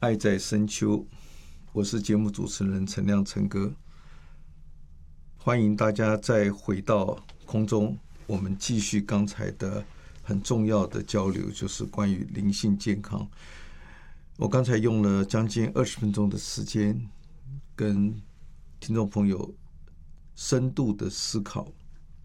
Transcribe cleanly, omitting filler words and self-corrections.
爱在深秋，我是节目主持人陈亮陈哥，欢迎大家再回到空中，我们继续刚才的很重要的交流，就是关于灵性健康。我刚才用了将近20分钟的时间，跟听众朋友深度的思考